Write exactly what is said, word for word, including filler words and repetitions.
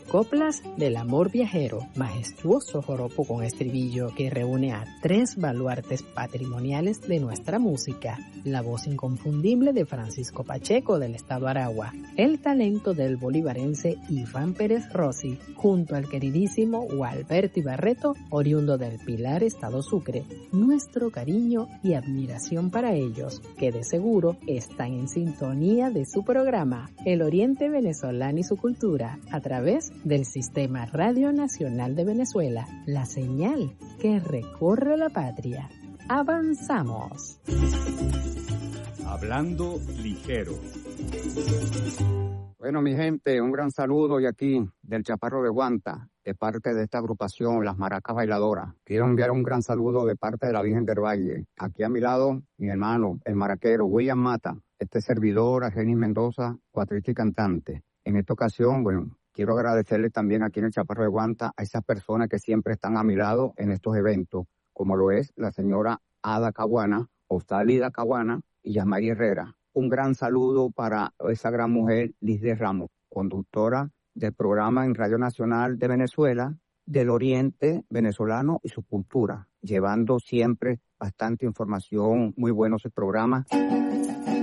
Coplas del Amor Viajero, majestuoso joropo con estribillo que reúne a tres baluartes patrimoniales de nuestra música, la voz inconfundible de Francisco Pacheco del estado Aragua, el talento del bolivarense Iván Pérez Rossi, junto al queridísimo Gualberto Barreto, oriundo del Pilar, estado Sucre, nuestro cariño y admiración para ellos, que de seguro están en sintonía de su programa, El Oriente Venezolano y su Cultura, a través del Sistema Radio Nacional de Venezuela, la señal que recorre la patria. ¡Avanzamos! Hablando ligero. Bueno, mi gente, un gran saludo y aquí del Chaparro de Guanta, de parte de esta agrupación, Las Maracas Bailadoras. Quiero enviar un gran saludo de parte de la Virgen del Valle. Aquí a mi lado, mi hermano, el maraquero, William Mata, este servidor, Argenis Mendoza, cuatrista y cantante. En esta ocasión, bueno, quiero agradecerle también aquí en el Chaparro de Guanta a esas personas que siempre están a mi lado en estos eventos, como lo es la señora Ada Caguana, Ostalida Caguana y Yamari Herrera. Un gran saludo para esa gran mujer, Liz de Ramos, conductora del programa en Radio Nacional de Venezuela, del Oriente Venezolano y su cultura, llevando siempre bastante información, muy bueno ese programa.